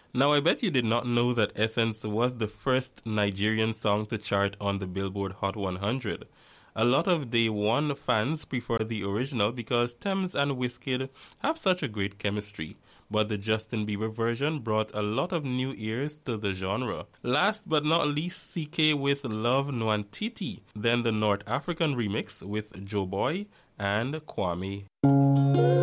Now, I bet you did not know that Essence was the first Nigerian song to chart on the Billboard Hot 100. A lot of Day One fans prefer the original because Thames and Wizkid have such a great chemistry, but the Justin Bieber version brought a lot of new ears to the genre. Last but not least, CK with Love Nwantiti, then the North African remix with Joe Boy and Kwame.